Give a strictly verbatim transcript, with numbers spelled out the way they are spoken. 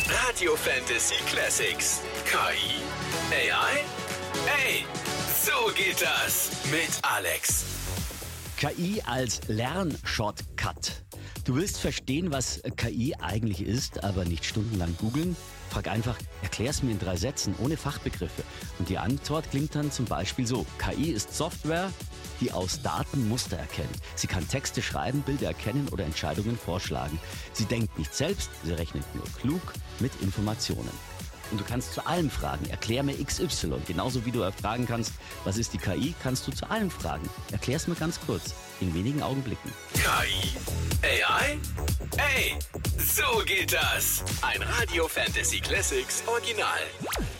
Radio Fantasy Classics. K I? A I? Ey, so geht das mit Alex. K I als Lernshortcut. Du willst verstehen, was K I eigentlich ist, aber nicht stundenlang googeln? Frag einfach, erklär's mir in drei Sätzen, ohne Fachbegriffe. Und die Antwort klingt dann zum Beispiel so: K I ist Software, die aus Daten Muster erkennt. Sie kann Texte schreiben, Bilder erkennen oder Entscheidungen vorschlagen. Sie denkt nicht selbst, sie rechnet nur klug mit Informationen. Und du kannst zu allem fragen, erklär mir X Y. Genauso wie du fragen kannst, was ist die K I, kannst du zu allem fragen. Erklär's mir ganz kurz, in wenigen Augenblicken. K I? A I? Ey, so geht das. Ein Radio Fantasy Classics Original.